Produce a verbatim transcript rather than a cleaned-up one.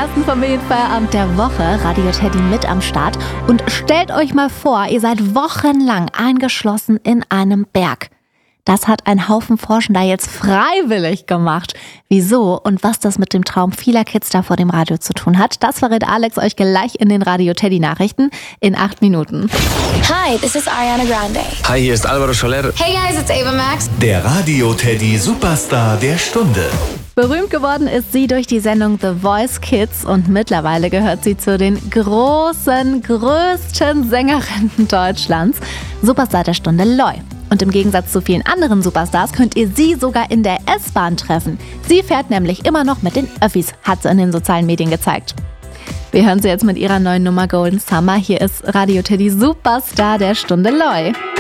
ersten Familienfeierabend der Woche. Radio Teddy mit am Start. Und stellt euch mal vor, ihr seid wochenlang eingeschlossen in einem Berg. Das hat ein Haufen Forschender jetzt freiwillig gemacht. Wieso und was das mit dem Traum vieler Kids da vor dem Radio zu tun hat, das verrät Alex euch gleich in den Radio Teddy Nachrichten in acht Minuten. Hi, this is Ariana Grande. Hi, hier ist Alvaro Soler. Hey guys, it's Ava Max. Der Radio Teddy Superstar der Stunde. Berühmt geworden ist sie durch die Sendung The Voice Kids und mittlerweile gehört sie zu den großen, größten Sängerinnen Deutschlands. Superstar der Stunde Loi. Und im Gegensatz zu vielen anderen Superstars könnt ihr sie sogar in der S-Bahn treffen. Sie fährt nämlich immer noch mit den Öffis, hat sie in den sozialen Medien gezeigt. Wir hören sie jetzt mit ihrer neuen Nummer Golden Summer. Hier ist Radio Teddy Superstar der Stunde Loi.